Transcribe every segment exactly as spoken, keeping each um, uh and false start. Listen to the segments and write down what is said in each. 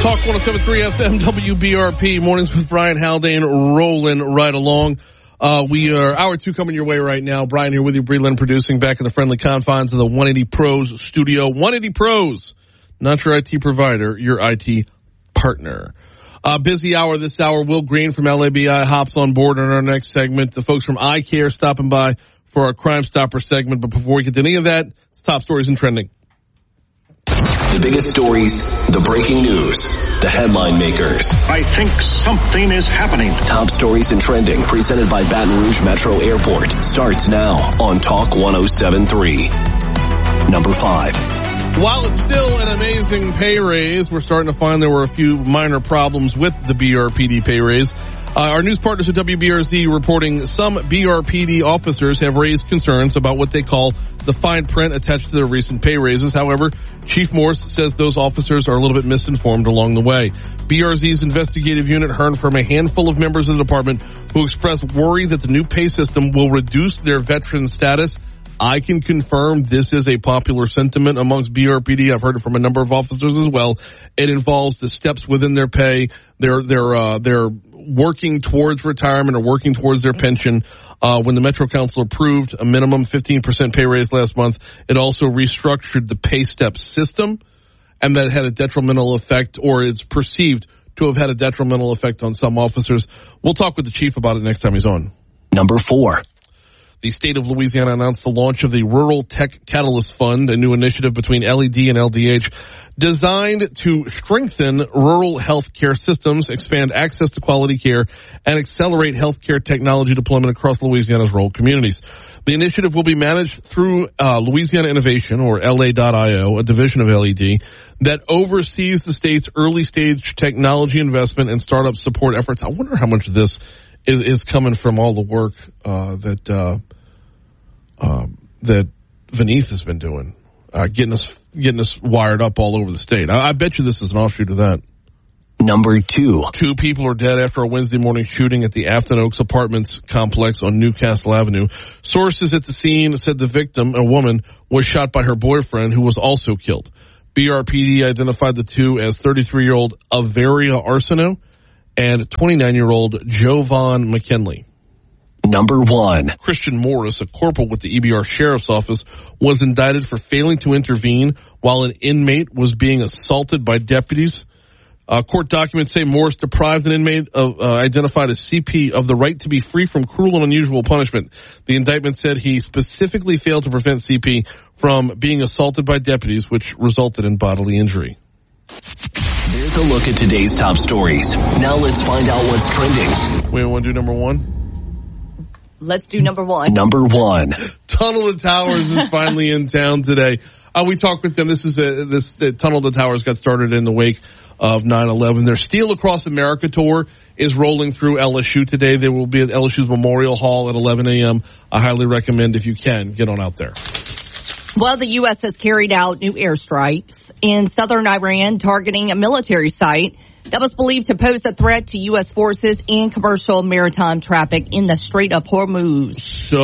Talk one oh seven point three F M W B R P. Mornings with Brian Haldane rolling right along. Uh, we are hour two coming your way right now. Brian here with you, Breland producing, back in the friendly confines of the one eighty Pros studio. one eighty Pros, not your I T provider, your I T partner. Uh, busy hour this hour. Will Green from L A B I hops on board in our next segment. The folks from iCare stopping by for our Crime Stopper segment. But before we get to any of that, it's top stories and trending. The biggest stories, the breaking news, the headline makers. I think something is happening. Top stories and trending, presented by Baton Rouge Metro Airport, starts now on Talk one oh seven point three. Number five. While it's still an amazing pay raise, we're starting to find there were a few minor problems with the B R P D pay raise. Uh, our news partners at W B R Z reporting some B R P D officers have raised concerns about what they call the fine print attached to their recent pay raises. However, Chief Morse says those officers are a little bit misinformed along the way. B R Z's investigative unit heard from a handful of members of the department who expressed worry that the new pay system will reduce their veteran status. I can confirm this is a popular sentiment amongst B R P D. I've heard it from a number of officers as well. It involves the steps within their pay. They're, they're, uh, they're working towards retirement or working towards their pension. Uh, when the Metro Council approved a minimum fifteen percent pay raise last month, it also restructured the pay step system, and that had a detrimental effect, or it's perceived to have had a detrimental effect on some officers. We'll talk with the chief about it next time he's on. Number four. The state of Louisiana announced the launch of the Rural Tech Catalyst Fund, a new initiative between L E D and L D H designed to strengthen rural health care systems, expand access to quality care, and accelerate healthcare technology deployment across Louisiana's rural communities. The initiative will be managed through uh, Louisiana Innovation, or L A dot I O, a division of L E D, that oversees the state's early-stage technology investment and startup support efforts. I wonder how much of this is, is coming from all the work uh, that uh, uh, that Vineeth has been doing, uh, getting us getting us wired up all over the state. I, I bet you this is an offshoot of that. Number two. Two people are dead after a Wednesday morning shooting at the Afton Oaks Apartments complex on Newcastle Avenue. Sources at the scene said the victim, a woman, was shot by her boyfriend, who was also killed. B R P D identified the two as thirty-three-year-old Averia Arsenault and twenty-nine-year-old Jovan McKinley. Number one. Christian Morris, a corporal with the E B R Sheriff's Office, was indicted for failing to intervene while an inmate was being assaulted by deputies. Uh, court documents say Morris deprived an inmate of, uh, identified as C P of the right to be free from cruel and unusual punishment. The indictment said he specifically failed to prevent C P from being assaulted by deputies, which resulted in bodily injury. There's a look at today's top stories. Now let's find out what's trending. We want to do number one? Let's do number one. Number one. Tunnel to Towers is finally in town today. Uh, we talked with them. This is a, this the Tunnel to Towers got started in the wake of nine eleven. Their Steel Across America tour is rolling through L S U today. They will be at L S U's Memorial Hall at eleven a.m. I highly recommend, if you can, get on out there. Well, the U S has carried out new airstrikes in southern Iran targeting a military site that was believed to pose a threat to U S forces and commercial maritime traffic in the Strait of Hormuz.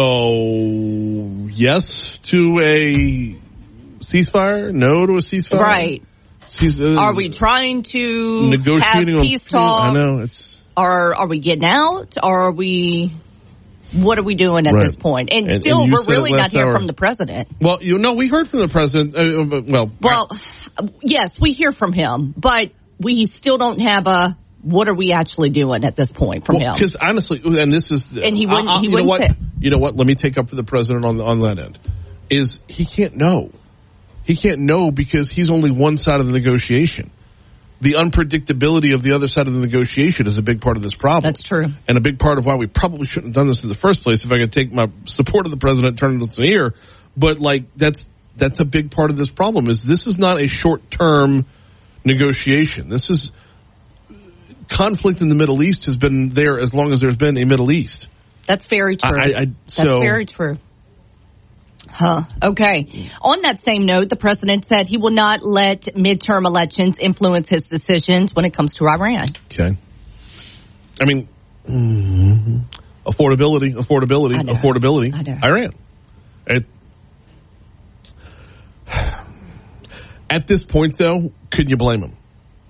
So, yes to a ceasefire? No to a ceasefire? Right. Cease, uh, are we trying to negotiating have peace on, talk? I know. It's, or are we getting out? Or are we... What are we doing at right. this point? And, and still, and we're really not hearing from the president. Well, you know, we heard from the president. Uh, well, well, I, yes, we hear from him, but we still don't have a what are we actually doing at this point from well, him? Because honestly, and this is, and he wouldn't. I, I, he you wouldn't know what? say. You know what? Let me take up for the president on on that end. Is he can't know. He can't know because he's only one side of the negotiation. The unpredictability of the other side of the negotiation is a big part of this problem. That's true. And a big part of why we probably shouldn't have done this in the first place. If I could take my support of the president, turn it into an ear. But like, that's, that's a big part of this problem is this is not a short-term negotiation. This is conflict in the Middle East has been there as long as there's been a Middle East. That's very true. I, I, so, that's very true. Huh. Okay. On that same note, the president said he will not let midterm elections influence his decisions when it comes to Iran. Okay. I mean, mm-hmm. affordability, affordability, I know. affordability. I know. Iran. It, at this point, though, could you blame him?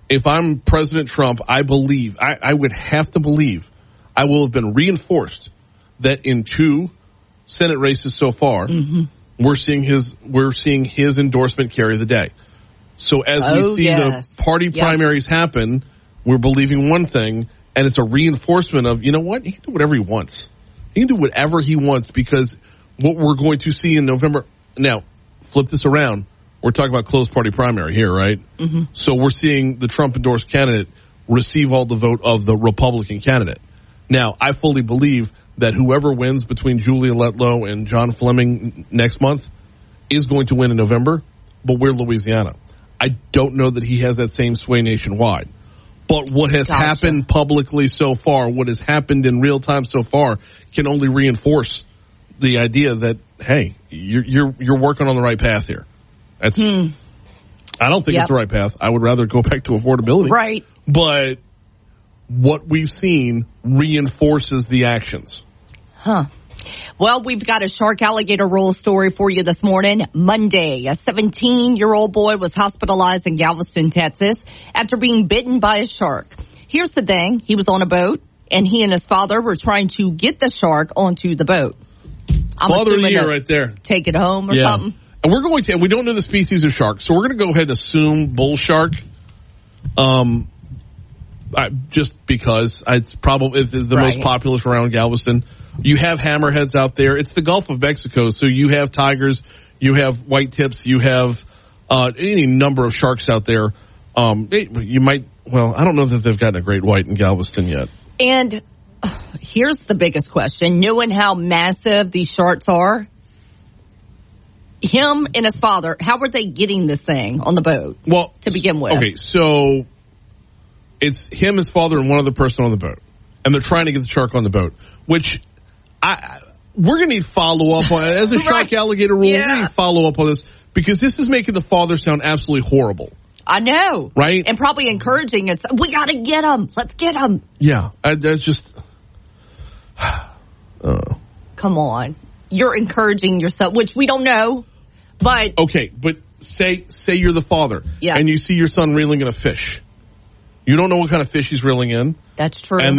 if I'm President Trump, I believe, I, I would have to believe, I will have been reinforced that in two Senate races so far, mm-hmm. we're seeing his we're seeing his endorsement carry the day. So as oh, we see yes. the party yep. primaries happen, we're believing one thing, and it's a reinforcement of, you know what, he can do whatever he wants. He can do whatever he wants, because what we're going to see in November, now, flip this around, we're talking about closed party primary here, right? Mm-hmm. So we're seeing the Trump-endorsed candidate receive all the vote of the Republican candidate. Now, I fully believe that whoever wins between Julia Letlow and John Fleming next month is going to win in November, but we're Louisiana. I don't know that he has that same sway nationwide. But what has gotcha. happened publicly so far, what has happened in real time so far, can only reinforce the idea that, hey, you're you're, you're working on the right path here. That's, hmm. I don't think yep. it's the right path. I would rather go back to affordability. Right. But what we've seen reinforces the actions. Huh. Well, we've got a shark alligator roll story for you this morning. Monday, a seventeen-year-old boy was hospitalized in Galveston, Texas, after being bitten by a shark. Here's the thing. He was on a boat, and he and his father were trying to get the shark onto the boat. I'm Father of the year right there. Take it home or yeah. something. And we're going to, and we don't know the species of shark, so we're going to go ahead and assume bull shark. Um, I, just because it's probably it's the right. most populous around Galveston. You have hammerheads out there. It's the Gulf of Mexico, so you have tigers, you have white tips, you have uh, any number of sharks out there. Um, it, you might, well, I don't know that they've gotten a great white in Galveston yet. And uh, here's the biggest question. Knowing how massive these sharks are, him and his father, how were they getting this thing on the boat well, to begin with? Okay, so it's him, his father, and one other person on the boat. And they're trying to get the shark on the boat, which I we're going to need follow-up on. As a shark right. alligator rule, yeah. we're going to need follow-up on this, because this is making the father sound absolutely horrible. I know. Right? And probably encouraging us, we got to get him. Let's get him. Yeah. I, that's just... Uh. Come on. You're encouraging yourself, which we don't know, but... Okay, but say say you're the father, yeah. and you see your son reeling in a fish. You don't know what kind of fish he's reeling in. That's true. And